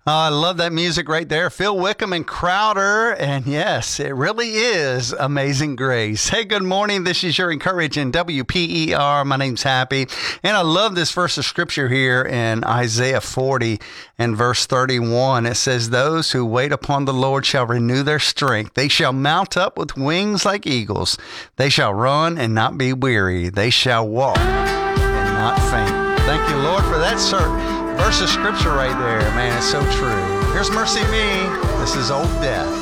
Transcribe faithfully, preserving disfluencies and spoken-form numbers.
Oh, I love that music right there. Phil Wickham and Crowder. And yes, it really is Amazing Grace. Hey, good morning. This is your encouraging W P E R. My name's Happy. And I love this verse of scripture here in Isaiah forty and verse thirty-one. It says, those who wait upon the Lord shall renew their strength. They shall mount up with wings like eagles. They shall run and not be weary. They shall walk and not faint. Thank you, Lord, for that, sir. Verse of scripture right there, man, it's so true. Here's Mercy Me. This is Old Death.